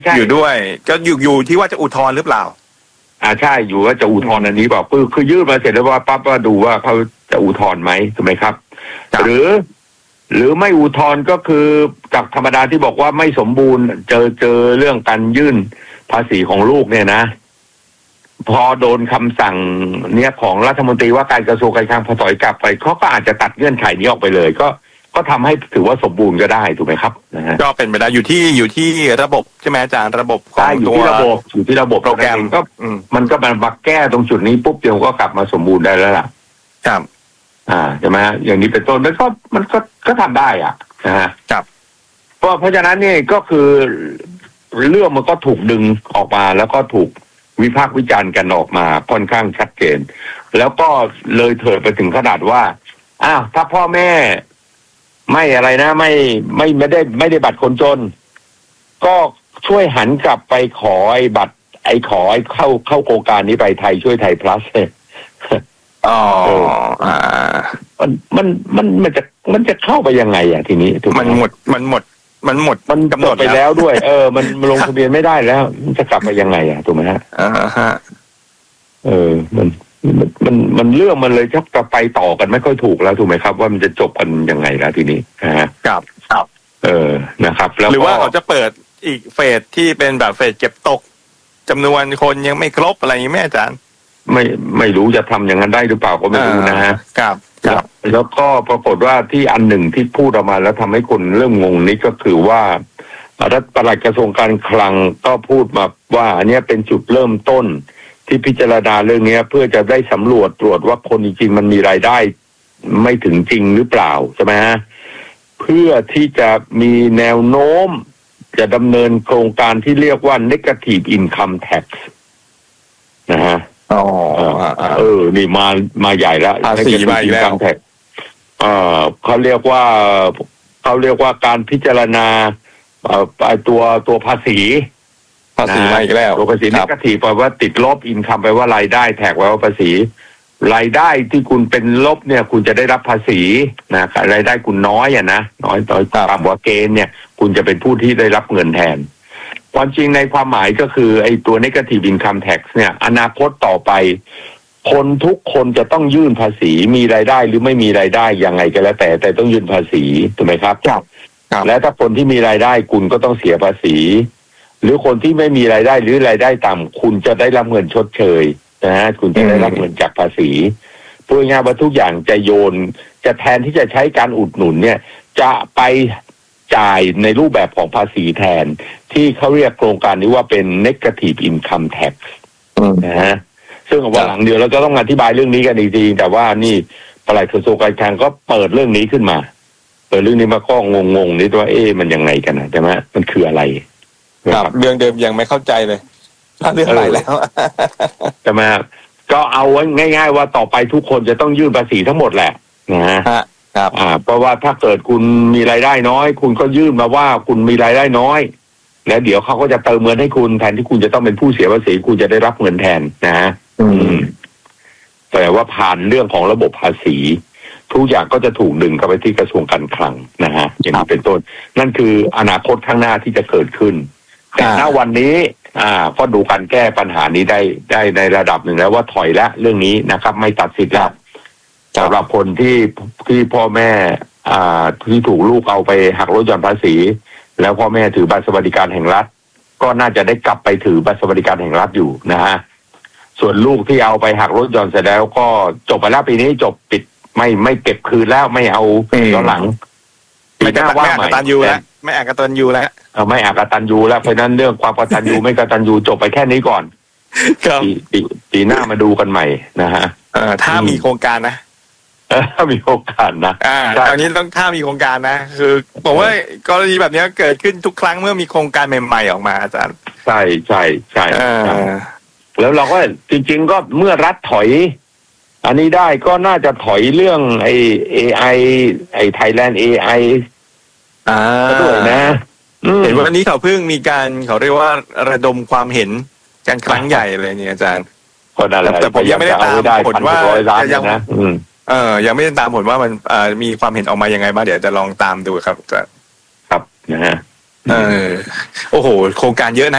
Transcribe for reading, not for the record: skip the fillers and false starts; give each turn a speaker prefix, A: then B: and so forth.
A: อยู่ด้วยก็อยู่ที่ว่าจะอุทธรณ์หรือเปล่า
B: ใช่อยู่ว่าจะอุทธรณ์อันนี้บอกคือยื่นมาเสร็จแล้วว่าปั๊บว่าดูว่าเขาจะอุทธรณ์ไหมถูกไหมครับหรือไม่อุทธรณ์ก็คือจากธรรมดาที่บอกว่าไม่สมบูรณ์เจอเรื่องการยื่นภาษีของลูกเนี่ยนะพอโดนคำสั่งเนี่ยของรัฐมนตรีว่าการกระทรวงการคลังพอถอยกลับไปเขาก็อาจจะตัดเงื่อนไขนี้ออกไปเลยก็ทำให้ถือว่าสมบูรณ์ก็ได้ถูกไหมครับนะฮะ
A: ก็เป็นไปได้อยู่ที่ระบบใช่ไหมอาจารย์ระบบของ
B: ตัวอยู่ที่ระบบ
A: โปรแกรม
B: ก็มันก็มาแก้ตรงจุดนี้ปุ๊บเดียวก็กลับมาสมบูรณ์ได้แล้วล่ะ
A: ครับ
B: ใช่ไหมอย่างนี้เป็นต้นแล้วก็มันก็ทำได้นะฮะ
A: ครับ
B: เพราะฉะนั้นนี่ก็คือเรื่องมันก็ถูกดึงออกมาแล้วก็ถูกวิพากษ์วิจารณ์กันออกมาค่อนข้างชัดเจนแล้วก็เลยเถิดไปถึงขนาดว่าถ้าพ่อแม่ไม่อะไรนะไม่ได้บัตรคนจนก็ช่วยหันกลับไปขอบัตรขอเข้าโครงการนี้ไปไทยช่วยไทย plus มันจะเข้าไปยังไงทีนี้ถูก
A: มันหมด
B: กำหนดไปแล้วด้วยมันลงทะเบียนไม่ได้แล้วมันจะกลับไปยังไงถูกไหมฮะมันเรื่องมันเลยชักจะไปต่อกันไม่ค่อยถูกแล้วถูกไหมครับว่ามันจะจบกันยังไงแล้วทีนี้
A: ครับ
B: นะครับแล้ว
A: หรือว่าเขาจะเปิดอีกเฟสที่เป็นแบบเฟสเก็บตกจำนวนคนยังไม่ครบอะไรอย่างนี้แม่อาจารย์
B: ไม่รู้จะทำอย่างนั้นได้หรือเปล่าก็ไม่รู้นะฮะ
A: ครับ
B: แล้วก็ปรากฏว่าที่อันหนึ่งที่พูดออกมาแล้วทำให้คนเริ่มงงนี้ก็คือว่ารัฐปลัดกระทรวงการคลังก็พูดมาว่าอันนี้เป็นจุดเริ่มต้นที่พิจารณาเรื่องนี้เพื่อจะได้สำรวจตรวจว่าคนจริงๆมันมีรายได้ไม่ถึงจริงหรือเปล่าใช่ไหมฮะเพื่อที่จะมีแนวโน้มจะดำเนินโครงการที่เรียกว่า negative income tax นะฮะนี่มาใหญ่แล้ว
A: negative
B: income tax เขาเรียกว่าการพิจารณาตัวภาษี
A: มาอีกแล้ว
B: ตัวภาษี negative แปลว่าติดลบ income แปลว่ารายได้แท็กแปลว่าภาษีรายได้ที่คุณเป็นลบเนี่ยคุณจะได้รับภาษีนะรายได้คุณน้อยน้อยต่อตามหัวเกณฑ์เนี่ยคุณจะเป็นผู้ที่ได้รับเงินแทนความจริงในความหมายก็คือไอ้ตัว negative income tax เนี่ยอนาคตต่อไปคนทุกคนจะต้องยื่นภาษีมีรายได้หรือไม่มีรายได้ยังไงก็แล้วแต่ต้องยื่นภาษีถูกไหมครับและถ้าคนที่มีรายได้คุณก็ต้องเสียภาษีหรือคนที่ไม่มีรายได้หรือรายได้ต่ำคุณจะได้รับเงินชดเชยนะฮะคุณจะได้รับเงินจากภาษีพูดง่ายๆว่าทุกอย่างจะโยนจะแทนที่จะใช้การอุดหนุนเนี่ยจะไปจ่ายในรูปแบบของภาษีแทนที่เขาเรียกโครงการนี้ว่าเป็น negative income tax นะฮะซึ่งวันหลังเดียวเราจะต้องอธิบายเรื่องนี้กันอีกทีแต่ว่านี่ปลัดกระทรวงการคลังก็เปิดเรื่องนี้ขึ้นมาเปิดเรื่องนี้มาก็งงนิดว่ามันยังไงกันนะใช่ไหมมันคืออะไร
A: ครับเรื่องเดิมยังไม่เข้าใจเลยเรื่องอะไรแล้ว
B: ใช่ไหมก็เอาไว้ง่ายๆว่าต่อไปทุกคนจะต้องยื่นภาษีทั้งหมดแหละนะฮะ
A: ครับ
B: เพราะว่าถ้าเกิดคุณมีรายได้น้อยคุณก็ยื่นมาว่าคุณมีรายได้น้อยแล้วเดี๋ยวเขาก็จะเติมเงินให้คุณแทนที่คุณจะต้องเป็นผู้เสียภาษีคุณจะได้รับเงินแทนนะฮะแต่ว่าผ่านเรื่องของระบบภาษีทุกอย่างก็จะถูกดึงเข้าไปที่กระทรวงการคลังนะฮะอย่างนี้เป็นต้นนั่นคืออนาคตข้างหน้าที่จะเกิดขึ้นแต่ณวันนี้ก็ดูการแก้ปัญหานี้ได้ในระดับหนึ่งแล้วว่าถอยแล้วเรื่องนี้นะครับไม่ตัดสิทธิ์แล้วสำหรับคนที่พ่อแม่ที่ถูกลูกเอาไปหักลดหย่อนภาษีแล้วพ่อแม่ถือบัตรสวัสดิการแห่งรัฐก็น่าจะได้กลับไปถือบัตรสวัสดิการแห่งรัฐอยู่นะฮะส่วนลูกที่เอาไปหักลดหย่อนเสร็จแล้วก็จบไปแล้วปีนี้จบปิดไม่เก็บคืนแล้วไม่เอาย้อนหลัง
A: ไม่ได้ว่าไม่กตัญญูแล้วไม่กตัญญูแล้ว
B: ไม่กตัญญูแล้วเพราะนั้นเรื่องความกตัญญูไม่กตัญญูจบไปแค่นี้ก่อนปีหน้ามาดูกันใหม่นะฮะ
A: ถ้ามีโครงการนะ
B: ถ้ามีโครงการนะ
A: ตอนนี้ต้องถ้ามีโครงการนะคือผมว่ากรณีแบบนี้เกิดขึ้นทุกครั้งเมื่อมีโครงการใหม่ๆออกมาอาจารย์
B: ใช่แล้วเราก็จริงๆก็เมื่อรัฐถอยอันนี้ได้ก็น่าจะถอยเรื่องไอ้ AI ไอ้ Thailand AI ด้วยนะ
A: เห็นว่าวันนี้เขาเพิ่งมีการเขาเรียกว่าระดมความเห็นกันครั้งใหญ่เลยเนี่ยอาจารย์แต่ผมยังไม่ได้ตามผลว่ายังไม่ได้ตามผลว่ามันมีความเห็นออกมายังไงบ้างเดี๋ยวจะลองตามดูครับ
B: ครับนะฮะ
A: โอ้โหโครงการเยอะนะ